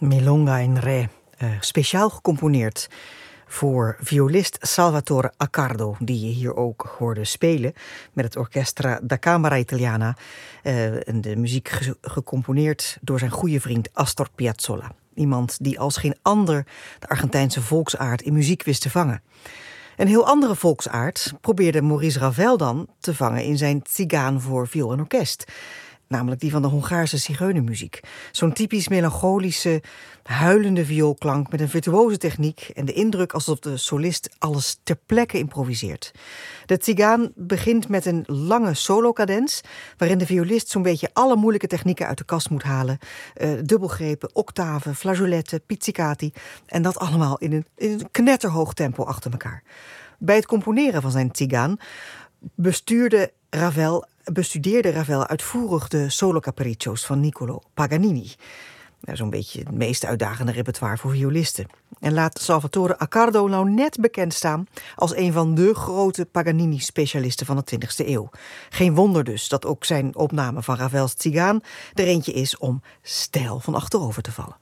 Milonga in Re, speciaal gecomponeerd voor violist Salvatore Accardo, die je hier ook hoorde spelen met het Orchestra da Camera Italiana. En de muziek gecomponeerd door zijn goede vriend Astor Piazzolla. Iemand die als geen ander de Argentijnse volksaard in muziek wist te vangen. Een heel andere volksaard probeerde Maurice Ravel dan te vangen in zijn Tsigaan voor viool en orkest. Namelijk die van de Hongaarse zigeunermuziek. Zo'n typisch melancholische, huilende vioolklank met een virtuoze techniek en de indruk alsof de solist alles ter plekke improviseert. De Tsigaan begint met een lange solo-cadens, waarin de violist zo'n beetje alle moeilijke technieken uit de kast moet halen. Dubbelgrepen, octaven, flageoletten, pizzicati. En dat allemaal in een knetterhoog tempo achter elkaar. Bij het componeren van zijn Tsigaan bestudeerde Ravel uitvoerig de solo-capriccios van Niccolò Paganini. Zo'n beetje het meest uitdagende repertoire voor violisten. En laat Salvatore Accardo nou net bekend staan als een van de grote Paganini-specialisten van de 20e eeuw. Geen wonder dus dat ook zijn opname van Ravels Tsigaan er eentje is om steil van achterover te vallen.